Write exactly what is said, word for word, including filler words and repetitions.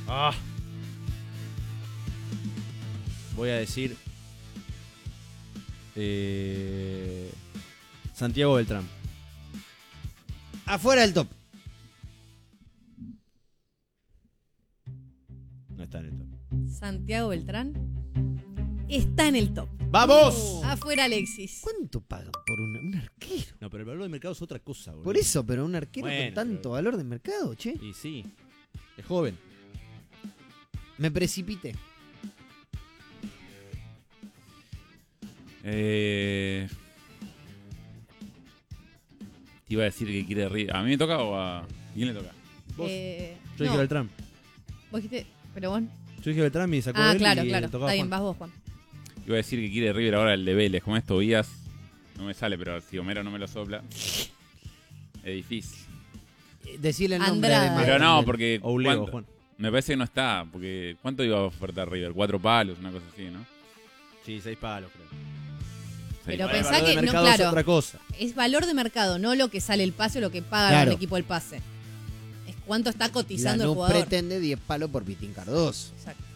Ah. Voy a decir eh, Santiago Beltrán. Afuera del top. No está en el top. Santiago Beltrán está en el top. ¡Vamos! Afuera Alexis. ¿Cuánto pagan por un, un arquero? No, pero el valor de mercado es otra cosa, boludo. Por eso, pero un arquero Bueno, con tanto pero- valor de mercado, che. Y sí, es joven. Me precipité. Eh... Te iba a decir que quiere River. ¿A mí me toca o a quién le toca? ¿Vos? Eh, Yo dije no, Beltrán. vos dijiste, pero bueno. Yo dije Beltrán, me sacó Ah, él claro, y claro. le tocaba Está bien, Juan. vas vos, Juan. Iba a decir que quiere River ahora el de Vélez. Como es Tobías, no me sale, pero si Homero no me lo sopla, es difícil. Eh, Decirle el nombre Andrada. de Pero no, porque Oblego, ¿cuánto? Juan. Me parece que no está, porque ¿cuánto iba a ofertar River? Cuatro palos, una cosa así, ¿no? Sí, seis palos, creo. Pero palos. pensá El valor que- de no, mercado claro. es otra cosa. Es valor de mercado, no lo que sale el pase o lo que paga Claro. el equipo el pase. Es cuánto está La cotizando el no jugador. pretende diez palos por Pitín Cardoso. Exacto.